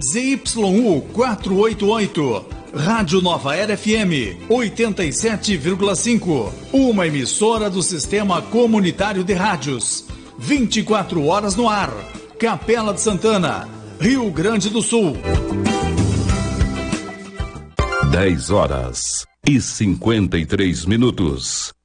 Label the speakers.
Speaker 1: ZYU 488, Rádio Nova Era FM 87,5, uma emissora do Sistema Comunitário de Rádios, 24 horas no ar. Capela de Santana, Rio Grande do Sul.
Speaker 2: 10 horas e 53 minutos.